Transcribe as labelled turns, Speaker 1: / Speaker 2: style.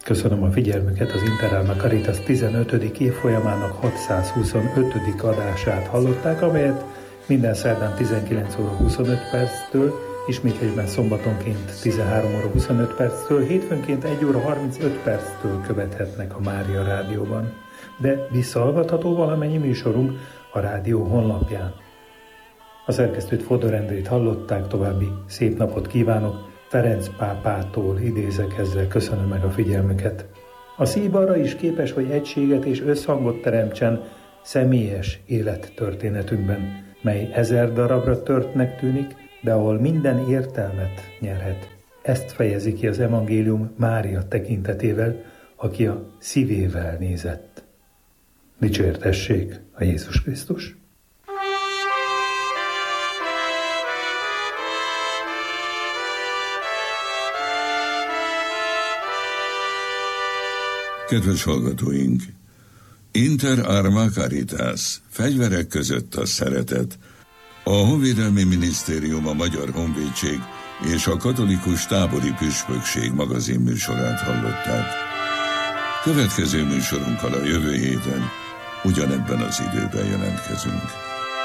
Speaker 1: Köszönöm a figyelmüket, az Interalma Caritas 15. évfolyamának 625. adását hallották, amelyet minden szerdán 19 óra 25 perctől, ismétlésben szombatonként 13 óra 25 perctől, hétfőnként 1 óra 35 perctől követhetnek a Mária Rádióban. De visszahallgatható valamennyi műsorunk a rádió honlapján. A szerkesztőt Fodor Endrét hallották, további szép napot kívánok, Ferenc pápától idézek, ezzel köszönöm meg a figyelmüket. A szív arra is képes, hogy egységet és összhangot teremtsen személyes élettörténetünkben, mely 1000 darabra törtnek tűnik, de ahol minden értelmet nyerhet. Ezt fejezi ki az evangélium Mária tekintetével, aki a szívével nézett. Dicsértessék a Jézus Krisztus!
Speaker 2: Kedves hallgatóink! Inter Arma Caritas, fegyverek között a szeretet. A Honvédelmi Minisztérium, a Magyar Honvédség és a Katolikus Tábori Püspökség magazin műsorát hallották. Következő műsorunkkal a jövő héten ugyanebben az időben jelentkezünk.